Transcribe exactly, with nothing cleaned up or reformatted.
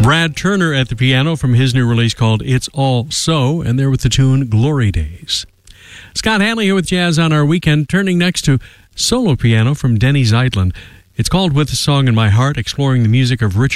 Brad Turner at the piano from his new release called It's All So, and there with the tune Glory Days. Scott Hanley here with Jazz on Our Weekend, turning next to solo piano from Denny Zeitlin. It's called With a Song in My Heart, exploring the music of Richard